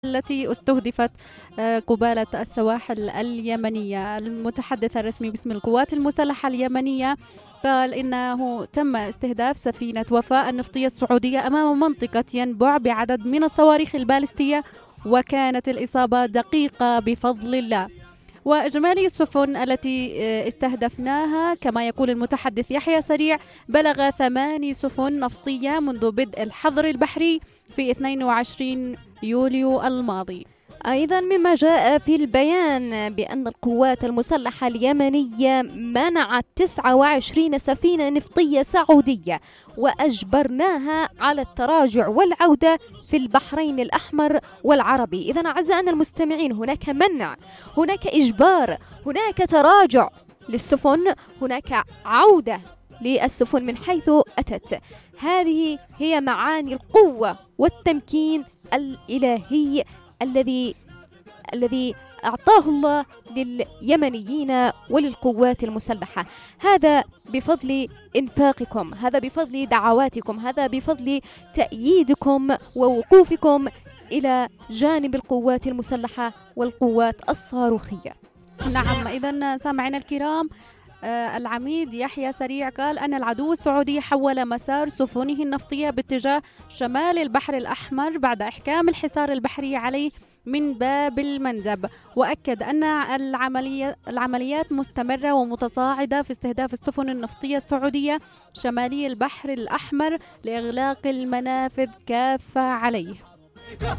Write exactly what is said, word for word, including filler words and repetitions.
التي استهدفت قبالة السواحل اليمنية. المتحدث الرسمي باسم القوات المسلحة اليمنية قال إنه تم استهداف سفينة وفاء النفطية السعودية أمام منطقة ينبع بعدد من الصواريخ البالستية، وكانت الإصابة دقيقة بفضل الله. وإجمالي السفن التي استهدفناها كما يقول المتحدث يحيى سريع بلغ ثماني سفن نفطية منذ بدء الحظر البحري في اثنين وعشرين يوليو الماضي. أيضا مما جاء في البيان بأن القوات المسلحة اليمنية منعت تسعة وعشرين سفينة نفطية سعودية وأجبرناها على التراجع والعودة في البحرين الأحمر والعربي. إذن أعزائنا المستمعين، هناك منع، هناك إجبار، هناك تراجع للسفن، هناك عودة للسفن من حيث أتت. هذه هي معاني القوة والتمكين الإلهي الذي الذي أعطاه الله لليمنيين وللقوات المسلحة. هذا بفضل إنفاقكم، هذا بفضل دعواتكم، هذا بفضل تأييدكم ووقوفكم إلى جانب القوات المسلحة والقوات الصاروخية. نعم، إذن سامعينا الكرام، آه العميد يحيى سريع قال أن العدو السعودي حول مسار سفنه النفطية باتجاه شمال البحر الأحمر بعد إحكام الحصار البحري عليه من باب المندب، وأكد أن العملية العمليات مستمرة ومتصاعدة في استهداف السفن النفطية السعودية شمالي البحر الأحمر لإغلاق المنافذ كافة عليه.